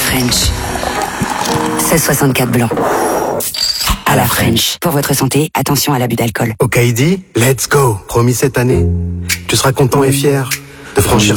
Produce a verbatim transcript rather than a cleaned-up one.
French. seize soixante-quatre blanc. À la French. Pour votre santé, attention à l'abus d'alcool. Au K I D, let's go. Promis cette année, tu seras content et fier de franchir